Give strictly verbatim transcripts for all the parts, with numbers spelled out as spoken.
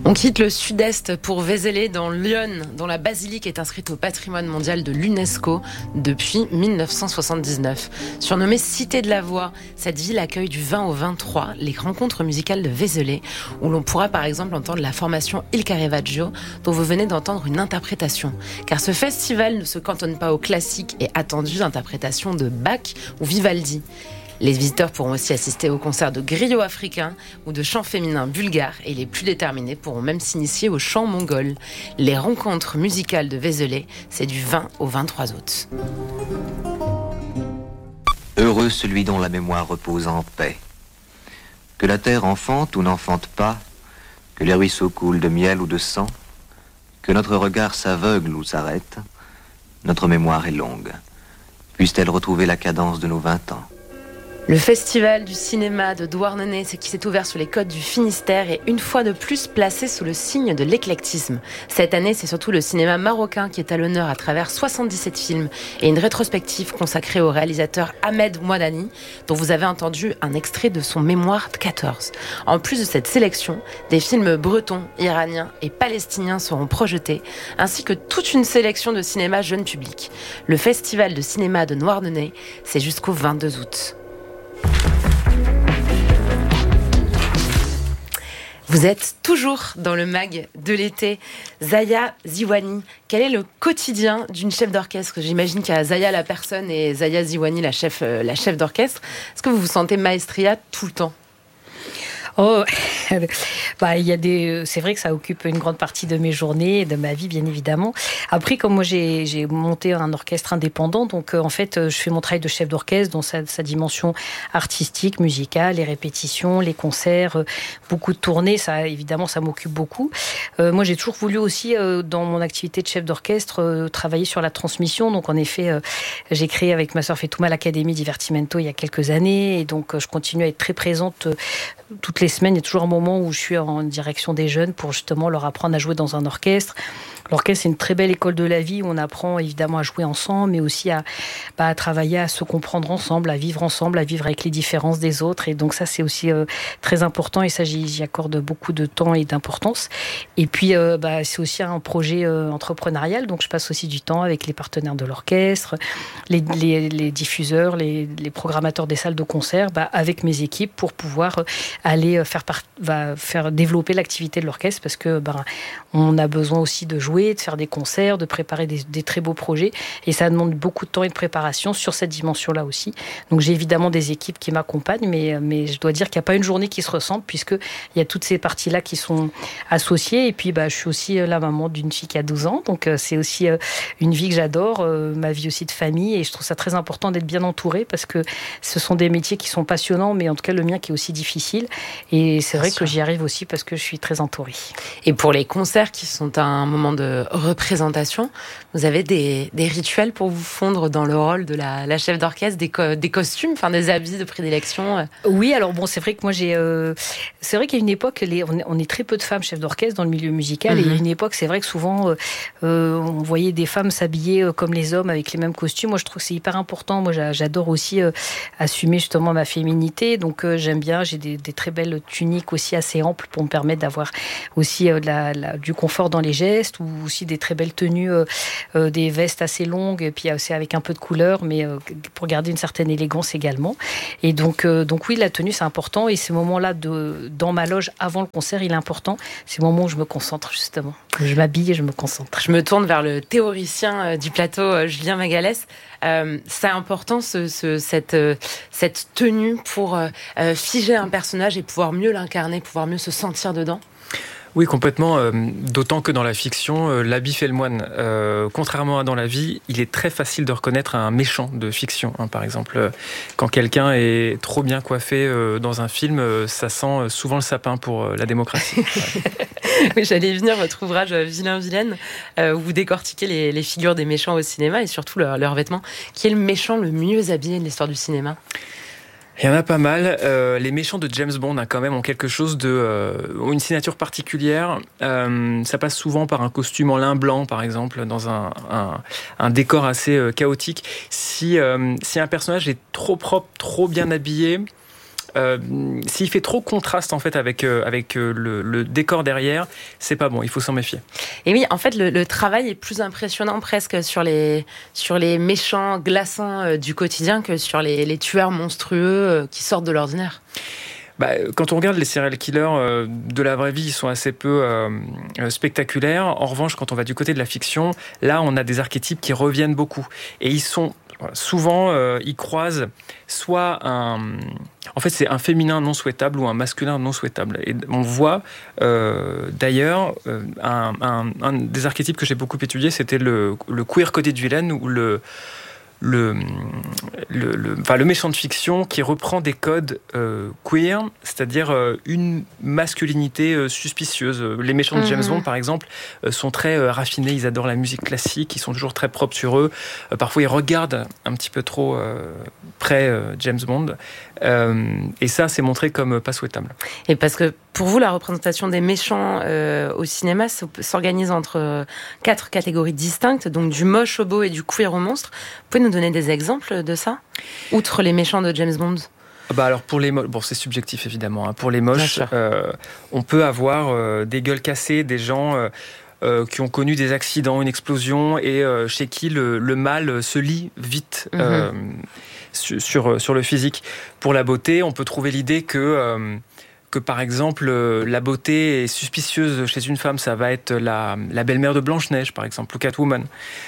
On quitte le sud-est pour Vézelay dans l'Yonne, dont la basilique est inscrite au patrimoine mondial de l'UNESCO depuis dix-neuf cent soixante-dix-neuf. Surnommée Cité de la Voix, cette ville accueille du vingt au vingt-trois les rencontres musicales de Vézelay, où l'on pourra par exemple entendre la formation Il Caravaggio, dont vous venez d'entendre une interprétation. Car ce festival ne se cantonne pas aux classiques et attendus interprétations de Bach ou Vivaldi. Les visiteurs pourront aussi assister aux concerts de griots africains ou de chants féminins bulgares, et les plus déterminés pourront même s'initier au chant mongol. Les rencontres musicales de Vézelay, c'est du vingt au vingt-trois août. Heureux celui dont la mémoire repose en paix. Que la terre enfante ou n'enfante pas, que les ruisseaux coulent de miel ou de sang, que notre regard s'aveugle ou s'arrête, notre mémoire est longue. Puisse-t-elle retrouver la cadence de nos vingt ans. Le festival du cinéma de Douarnenez, qui s'est ouvert sur les côtes du Finistère, est une fois de plus placé sous le signe de l'éclectisme. Cette année, c'est surtout le cinéma marocain qui est à l'honneur à travers soixante-dix-sept films et une rétrospective consacrée au réalisateur Ahmed Mouadani, dont vous avez entendu un extrait de son mémoire quatorze. En plus de cette sélection, des films bretons, iraniens et palestiniens seront projetés, ainsi que toute une sélection de cinéma jeune public. Le festival de cinéma de Douarnenez, c'est jusqu'au vingt-deux août. Vous êtes toujours dans le mag de l'été. Zaya Ziwani, quel est le quotidien d'une chef d'orchestre ? J'imagine qu'il y a Zaya la personne et Zaya Ziwani la chef, euh, la chef d'orchestre. Est-ce que vous vous sentez maestria tout le temps ? Oh, bah, il y a des, c'est vrai que ça occupe une grande partie de mes journées et de ma vie, bien évidemment. Après, comme moi, j'ai, j'ai monté un orchestre indépendant, donc euh, en fait, je fais mon travail de chef d'orchestre dans sa, sa dimension artistique, musicale, les répétitions, les concerts, euh, beaucoup de tournées. Ça, évidemment, ça m'occupe beaucoup. Euh, moi, j'ai toujours voulu aussi, euh, dans mon activité de chef d'orchestre, euh, travailler sur la transmission. Donc, en effet, euh, j'ai créé avec ma sœur Fetouma l'Académie Divertimento il y a quelques années, et donc euh, je continue à être très présente euh, toutes les semaines. Il y a toujours un moment où je suis en direction des jeunes pour justement leur apprendre à jouer dans un orchestre. L'orchestre, c'est une très belle école de la vie où on apprend évidemment à jouer ensemble, mais aussi à, bah, à travailler, à se comprendre ensemble, à vivre ensemble, à vivre avec les différences des autres. Et donc ça, c'est aussi euh, très important, et ça, j'y, j'y accorde beaucoup de temps et d'importance. Et puis, euh, bah, c'est aussi un projet euh, entrepreneurial, donc je passe aussi du temps avec les partenaires de l'orchestre, les, les, les diffuseurs, les, les programmateurs des salles de concert, bah, avec mes équipes pour pouvoir aller faire, part, bah, faire développer l'activité de l'orchestre, parce que bah, on a besoin aussi de jouer, de faire des concerts, de préparer des, des très beaux projets, et ça demande beaucoup de temps et de préparation sur cette dimension-là aussi. Donc j'ai évidemment des équipes qui m'accompagnent, mais, mais je dois dire qu'il n'y a pas une journée qui se ressemble, puisqu'il y a toutes ces parties-là qui sont associées. Et puis bah, je suis aussi la maman d'une fille qui a douze ans, donc c'est aussi une vie que j'adore, ma vie aussi de famille, et je trouve ça très important d'être bien entourée, parce que ce sont des métiers qui sont passionnants, mais en tout cas le mien qui est aussi difficile, et c'est vrai que j'y arrive aussi parce que je suis très entourée. Et pour les concerts qui sont un moment de représentation, vous avez des, des rituels pour vous fondre dans le rôle de la, la chef d'orchestre, des, co- des costumes, enfin des habits de prédilection? Oui, alors bon, c'est vrai que moi j'ai, euh, c'est vrai qu'à une époque, les, on, est, on est très peu de femmes chefs d'orchestre dans le milieu musical, mm-hmm. et à une époque, c'est vrai que souvent, euh, on voyait des femmes s'habiller comme les hommes avec les mêmes costumes. Moi, je trouve que c'est hyper important. Moi, j'adore aussi euh, assumer justement ma féminité, donc euh, j'aime bien. J'ai des, des très belles tuniques aussi assez amples pour me permettre d'avoir aussi euh, la, la, du confort dans les gestes, ou aussi des très belles tenues, euh, euh, des vestes assez longues, et puis aussi avec un peu de couleur, mais euh, pour garder une certaine élégance également. Et donc, euh, donc oui, la tenue, c'est important, et ce moment-là de, dans ma loge avant le concert, il est important. C'est le moment où je me concentre, justement. Je m'habille et je me concentre. Je me tourne vers le théoricien du plateau, euh, Julien Magalès. Euh, c'est important ce, ce, cette, euh, cette tenue pour euh, figer un personnage et pouvoir mieux l'incarner, pouvoir mieux se sentir dedans? Oui, complètement. Euh, d'autant que dans la fiction, euh, l'habit fait le moine. Euh, contrairement à dans la vie, il est très facile de reconnaître un méchant de fiction. Hein. Par exemple, euh, quand quelqu'un est trop bien coiffé euh, dans un film, euh, ça sent souvent le sapin pour euh, la démocratie. Oui, j'allais venir, votre ouvrage Vilain-Vilaine, euh, où vous décortiquez les, les figures des méchants au cinéma, et surtout leurs leur vêtements. Qui est le méchant le mieux habillé de l'histoire du cinéma? Il y en a pas mal. Euh, les méchants de James Bond, hein, quand même, ont quelque chose de, euh, ont une signature particulière. Euh, ça passe souvent par un costume en lin blanc, par exemple, dans un, un, un décor assez euh, chaotique. Si, euh, si un personnage est trop propre, trop bien habillé, Euh, s'il fait trop contraste en fait avec euh, avec euh, le, le décor derrière, c'est pas bon. Il faut s'en méfier. Et oui, en fait, le, le travail est plus impressionnant presque sur les sur les méchants glaçants euh, du quotidien que sur les, les tueurs monstrueux euh, qui sortent de l'ordinaire. Bah, quand on regarde les serial killers euh, de la vraie vie, ils sont assez peu euh, spectaculaires. En revanche, quand on va du côté de la fiction, là, on a des archétypes qui reviennent beaucoup. Et ils sont souvent, euh, ils croisent soit un... En fait, c'est un féminin non souhaitable ou un masculin non souhaitable. Et on voit, euh, d'ailleurs, euh, un, un, un des archétypes que j'ai beaucoup étudié, c'était le, le queer côté du vilain ou le... Le, le, le, enfin, le méchant de fiction qui reprend des codes euh, queer, c'est-à-dire euh, une masculinité euh, suspicieuse. Les méchants de James Bond, par exemple, euh, sont très euh, raffinés, ils adorent la musique classique, ils sont toujours très propres sur eux. Euh, parfois, ils regardent un petit peu trop euh, près euh, James Bond. Euh, et ça, c'est montré comme euh, pas souhaitable. Et parce que pour vous, la représentation des méchants euh, au cinéma s'organise entre euh, quatre catégories distinctes, donc du moche au beau et du queer au monstre. Vous pouvez nous donner des exemples de ça, outre les méchants de James Bond? Bah alors pour les mo- bon c'est subjectif évidemment. Hein. Pour les moches, euh, on peut avoir euh, des gueules cassées, des gens euh, euh, qui ont connu des accidents, une explosion, et euh, chez qui le, le mal se lie vite mm-hmm. euh, sur, sur sur le physique. Pour la beauté, on peut trouver l'idée que euh, que par exemple la beauté est suspicieuse chez une femme, ça va être la, la belle-mère de Blanche-Neige par exemple, ou Catwoman.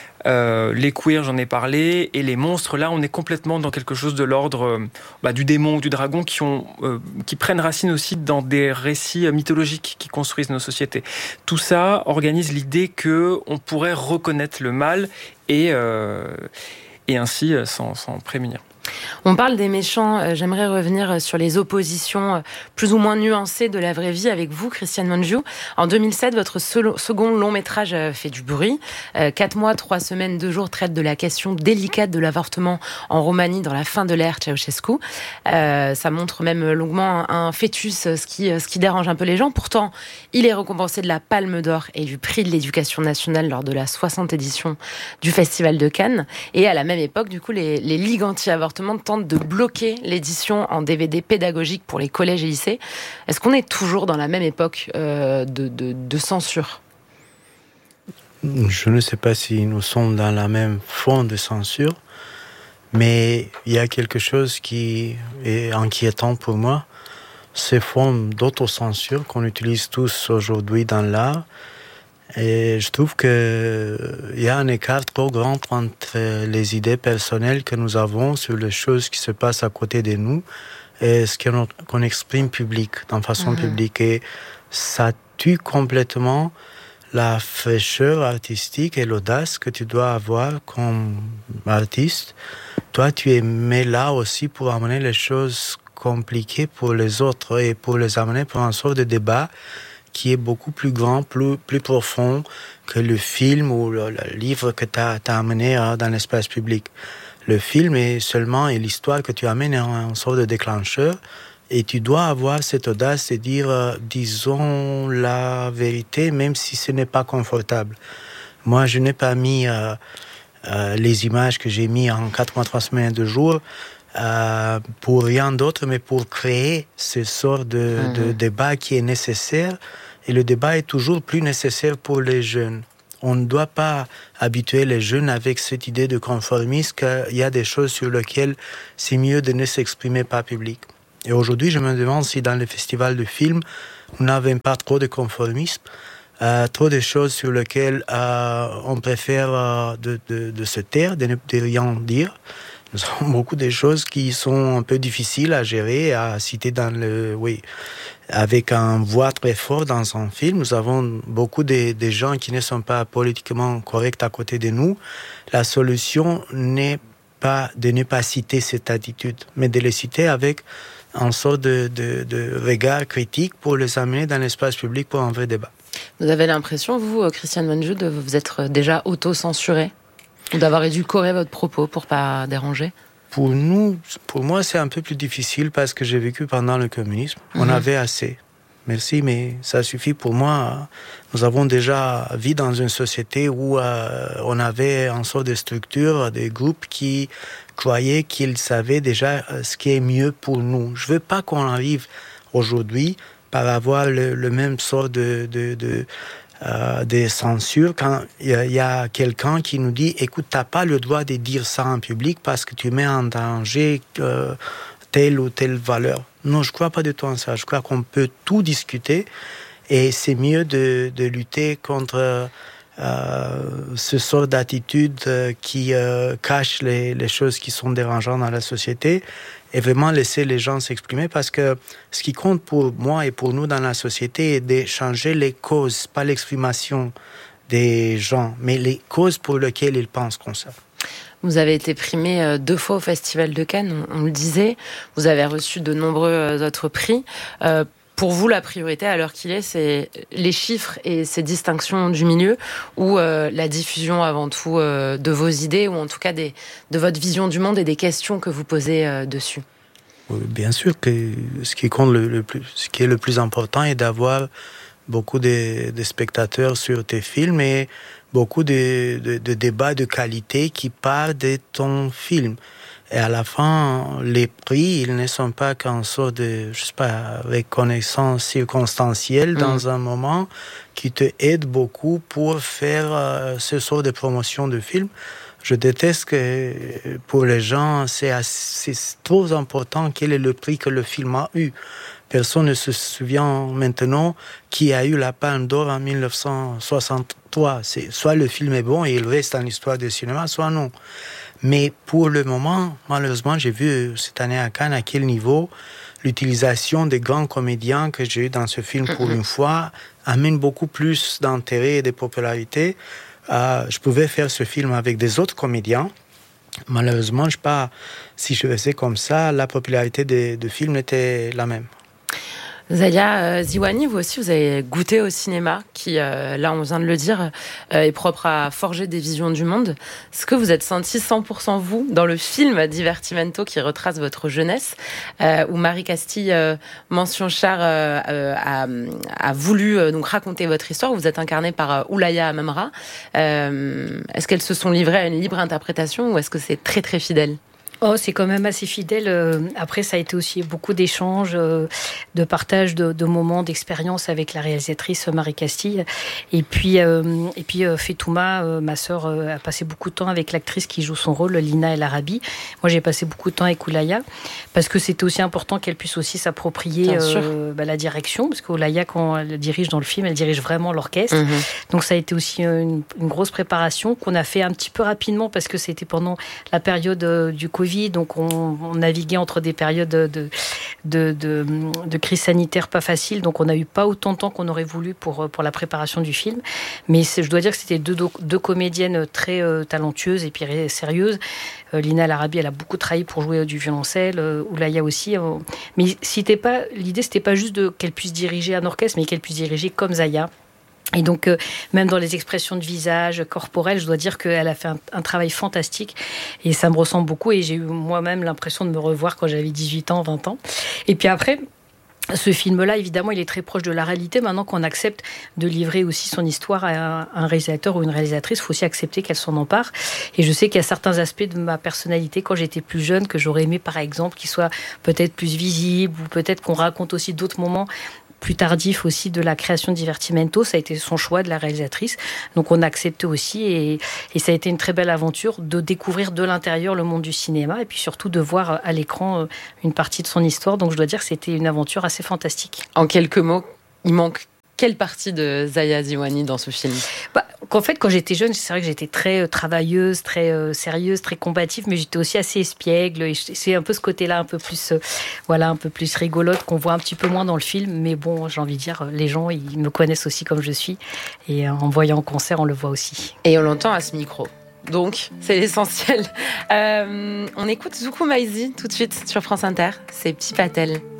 Euh, les queers, j'en ai parlé, et les monstres, là, on est complètement dans quelque chose de l'ordre euh, bah, du démon ou du dragon qui, ont, euh, qui prennent racine aussi dans des récits mythologiques qui construisent nos sociétés. Tout ça organise l'idée qu'on pourrait reconnaître le mal et, euh, et ainsi euh, s'en, s'en prémunir. On parle des méchants, j'aimerais revenir sur les oppositions plus ou moins nuancées de la vraie vie avec vous, Christiane Mungiu. En deux mille sept, votre second long métrage fait du bruit. Quatre mois, trois semaines, deux jours traite de la question délicate de l'avortement en Roumanie dans la fin de l'ère Ceausescu. Euh, ça montre même longuement un fœtus, ce qui, ce qui dérange un peu les gens. Pourtant, il est récompensé de la Palme d'Or et du prix de l'éducation nationale lors de la soixantième édition du Festival de Cannes. Et à la même époque, du coup, les, les ligues anti-avortement tente de bloquer l'édition en D V D pédagogique pour les collèges et lycées. Est-ce qu'on est toujours dans la même époque euh, de, de, de censure? Je ne sais pas si nous sommes dans la même forme de censure, mais il y a quelque chose qui est inquiétant pour moi. Ces formes d'autocensure qu'on utilise tous aujourd'hui dans l'art. Et je trouve qu'il y a un écart trop grand entre les idées personnelles que nous avons sur les choses qui se passent à côté de nous et ce qu'on, qu'on exprime public, d'une façon mmh. publique. Et ça tue complètement la fraîcheur artistique et l'audace que tu dois avoir comme artiste. Toi, tu es mis là aussi pour amener les choses compliquées pour les autres et pour les amener pour un sort de débat qui est beaucoup plus grand, plus, plus profond que le film ou le, le livre que tu as amené hein, dans l'espace public. Le film est seulement et l'histoire que tu amènes est un sorte de déclencheur et tu dois avoir cette audace de dire, euh, disons la vérité, même si ce n'est pas confortable. Moi, je n'ai pas mis euh, euh, les images que j'ai mis en quatre mois, trois semaines, deux jours euh, pour rien d'autre, mais pour créer ce sort de, mmh. de débat qui est nécessaire. Et le débat est toujours plus nécessaire pour les jeunes. On ne doit pas habituer les jeunes avec cette idée de conformisme qu'il y a des choses sur lesquelles c'est mieux de ne s'exprimer pas public. Et aujourd'hui, je me demande si dans les festivals de films, nous n'avons pas trop de conformisme, euh, trop de choses sur lesquelles euh, on préfère euh, de, de, de se taire, de ne de rien dire. Nous avons beaucoup de choses qui sont un peu difficiles à gérer, à citer dans le... Oui, avec un voix très fort dans un film. Nous avons beaucoup de, de gens qui ne sont pas politiquement corrects à côté de nous. La solution n'est pas de ne pas citer cette attitude, mais de les citer avec un sort de, de, de regard critique pour les amener dans l'espace public pour un vrai débat. Vous avez l'impression, vous, Christiane Mungiu, de vous être déjà auto-censuré ou d'avoir édulcoré votre propos pour pas déranger? Pour nous, pour moi, c'est un peu plus difficile parce que j'ai vécu pendant le communisme. Mmh. On avait assez. merci, mais ça suffit pour moi. Nous avons déjà vécu dans une société où euh, on avait une sorte de structure, des groupes qui croyaient qu'ils savaient déjà ce qui est mieux pour nous. Je veux pas qu'on arrive aujourd'hui par avoir le, le même sort de, de, de, euh, de censure quand il y, y a quelqu'un qui nous dit « Écoute, t'as pas le droit de dire ça en public parce que tu mets en danger euh, telle ou telle valeur. » Non, je crois pas du tout en ça. Je crois qu'on peut tout discuter et c'est mieux de, de lutter contre euh, ce sort d'attitude qui euh, cache les, les choses qui sont dérangeantes dans la société et vraiment laisser les gens s'exprimer parce que ce qui compte pour moi et pour nous dans la société est de changer les causes, pas l'exprimation des gens, mais les causes pour lesquelles ils pensent comme ça. Vous avez été primé deux fois au Festival de Cannes, on le disait. Vous avez reçu de nombreux autres prix. Euh, pour vous, la priorité à l'heure qu'il est, c'est les chiffres et ces distinctions du milieu ou euh, la diffusion avant tout euh, de vos idées ou en tout cas des, de votre vision du monde et des questions que vous posez euh, dessus? Bien sûr que ce qui compte le, le plus, ce qui est le plus important est d'avoir beaucoup de, de spectateurs sur tes films et beaucoup de, de, de débats de qualité qui parlent de ton film. Et à la fin, les prix, ils ne sont pas qu'en sorte de, je sais pas, reconnaissance circonstancielle mmh. dans un moment qui te aide beaucoup pour faire euh, ce sort de promotion de film. Je déteste que pour les gens, c'est, assez, c'est trop important quel est le prix que le film a eu. Personne ne se souvient maintenant qui a eu la Palme d'Or en dix-neuf cent soixante-trois. C'est, soit le film est bon et il reste dans l'histoire du cinéma, soit non. Mais pour le moment, malheureusement, j'ai vu cette année à Cannes à quel niveau l'utilisation des grands comédiens que j'ai eu dans ce film pour une fois amène beaucoup plus d'intérêt et de popularité. Euh, je pouvais faire ce film avec des autres comédiens. Malheureusement, je sais pas si je faisais comme ça, la popularité des de films était la même. Zaya Ziwani, vous aussi, vous avez goûté au cinéma, qui, euh, là, on vient de le dire, euh, est propre à forger des visions du monde. Est-ce que vous êtes senti cent pour cent vous dans le film Divertimento qui retrace votre jeunesse, euh, où Marie Castille, euh, mention chère, euh, euh, a, a voulu euh, donc raconter votre histoire. Vous êtes incarné par euh, Oulaya Amamra. Euh, est-ce qu'elles se sont livrées à une libre interprétation ou est-ce que c'est très très fidèle? Oh, c'est quand même assez fidèle. Après, ça a été aussi beaucoup d'échanges, de partage de, de moments d'expérience avec la réalisatrice Marie Castille. Et puis, euh, et puis Fetouma, ma sœur, a passé beaucoup de temps avec l'actrice qui joue son rôle, Lina El Arabi. Moi, j'ai passé beaucoup de temps avec Oulaya, parce que c'était aussi important qu'elle puisse aussi s'approprier euh, bah, la direction, parce qu'Oulaya, quand elle dirige dans le film, elle dirige vraiment l'orchestre. Mm-hmm. Donc, ça a été aussi une, une grosse préparation qu'on a fait un petit peu rapidement, parce que c'était pendant la période euh, du Covid. Donc on, on naviguait entre des périodes de, de, de, de, de crise sanitaire pas facile. Donc on n'a eu pas autant de temps qu'on aurait voulu pour, pour la préparation du film. Mais je dois dire que c'était deux, deux comédiennes très euh, talentueuses et puis sérieuses. Euh, Lina El Arabi, elle a beaucoup travaillé pour jouer du violoncelle. Euh, Oulaya aussi. Euh, mais c'était pas, l'idée, c'était pas juste de, qu'elle puisse diriger un orchestre, mais qu'elle puisse diriger comme Zaya. Et donc, euh, même dans les expressions de visage corporelles, je dois dire qu'elle a fait un, un travail fantastique et ça me ressemble beaucoup et j'ai eu moi-même l'impression de me revoir quand j'avais dix-huit ans, vingt ans. Et puis après, ce film-là, évidemment, il est très proche de la réalité. Maintenant qu'on accepte de livrer aussi son histoire à un réalisateur ou une réalisatrice, il faut aussi accepter qu'elle s'en empare. Et je sais qu'il y a certains aspects de ma personnalité, quand j'étais plus jeune, que j'aurais aimé, par exemple, qu'ils soient peut-être plus visibles ou peut-être qu'on raconte aussi d'autres moments plus tardif aussi de la création de Divertimento. Ça a été son choix de la réalisatrice. Donc on a accepté aussi et, et ça a été une très belle aventure de découvrir de l'intérieur le monde du cinéma et puis surtout de voir à l'écran une partie de son histoire. Donc je dois dire que c'était une aventure assez fantastique. En quelques mots, il manque quelle partie de Zaya Ziwani dans ce film? Bah, en fait, quand j'étais jeune, c'est vrai que j'étais très euh, travailleuse, très euh, sérieuse, très combative, mais j'étais aussi assez espiègle. Et c'est un peu ce côté-là, un peu plus, euh, voilà, un peu plus rigolote qu'on voit un petit peu moins dans le film. Mais bon, j'ai envie de dire, les gens, ils me connaissent aussi comme je suis. Et euh, en voyant en concert, on le voit aussi. Et on l'entend à ce micro. Donc, c'est l'essentiel. Euh, on écoute Zouk Maizi tout de suite sur France Inter. C'est Petit Patel.